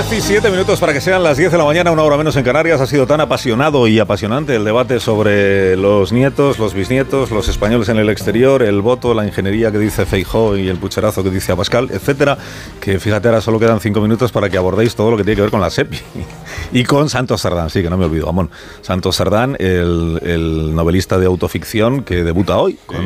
17 minutos para que sean las 10 de la mañana, una hora menos en Canarias. Ha sido tan apasionado y apasionante el debate sobre los nietos, los bisnietos, los españoles en el exterior, el voto, la ingeniería que dice Feijóo y el pucherazo que dice Abascal, etcétera, que fíjate, ahora solo quedan 5 minutos para que abordéis todo lo que tiene que ver con la SEPI y con Santos Cerdán, sí, que no me olvido, Amón. Santos Cerdán, el novelista de autoficción que debuta hoy con